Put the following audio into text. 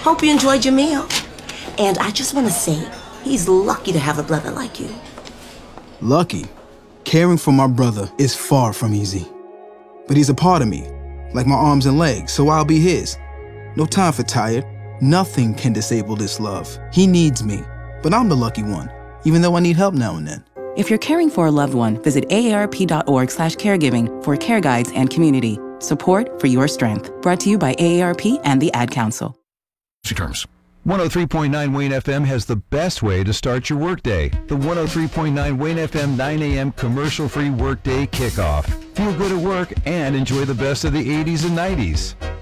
Hope you enjoyed your meal. And I just want to say, he's lucky to have a brother like you. Lucky? Caring for my brother is far from easy. But he's a part of me, like my arms and legs, so I'll be his. No time for tired. Nothing can disable this love. He needs me, but I'm the lucky one, even though I need help now and then. If you're caring for a loved one, visit aarp.org/caregiving for care guides and community. Support for your strength. Brought to you by AARP and the Ad Council. Terms. 103.9 Wayne FM has the best way to start your workday. The 103.9 Wayne FM 9 a.m. commercial-free workday kickoff. Feel good at work and enjoy the best of the 80s and 90s.